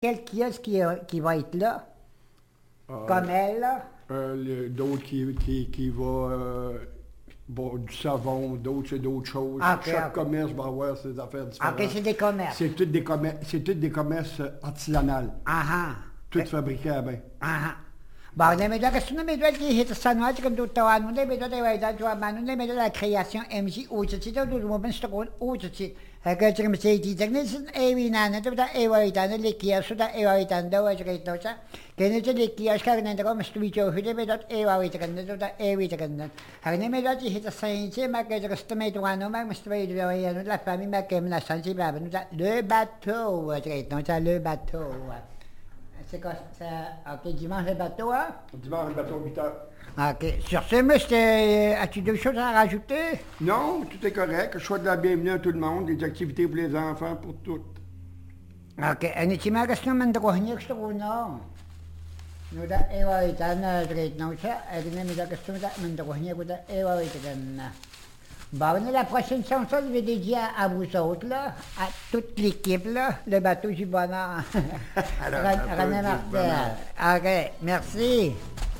Quel kiosque qui va être là? Euh, Comme elle, là? D'autres qui va bon, du savon, d'autres c'est d'autres choses. Ah, ok, Chaque ok. commerce va avoir ses affaires différentes. Ok, c'est des commerces. C'est tous des commerces artisanales, Ah ah. toutes fabriquées à main. Aha. Ba, na medyo gusto na medyo hita sa ano at kung tutawan mo na medyo tayo ay dadwa manu na medyo la kreasyon MG uçıcı da durmadan işte kon uçıcı. Hakikaten mesela diyeceksin evina ne de evaydan lekiya su da evaydan da var ki tosa. Kendisi lekiya şkarından da komuş tuviço hüde medyo evaydan da evaydan. Hani medyo hita sayınca makaya gusto medyo ano mak musto medyo yan la famille makaya na sanji ba le bateau var ki tosa le bateau. C'est quoi ça? Ok, dimanche le bateau, hein? Dimanche, le bateau 8 heures. Ok. Sur ce, monsieur, as-tu d'autres choses à rajouter? Non, tout est correct. Je souhaite la bienvenue à tout le monde, des activités pour les enfants, pour toutes. Ok, en ik maak eens een drogniks te doen, no. Nu dat ewa itan dreid nou sa, en ik maak eens een drogniks dat ewa itan. Bon, la prochaine chanson, je vais dédier à vous autres, là, à toute l'équipe, là, le bateau du bonheur. René Martel. Ok, merci.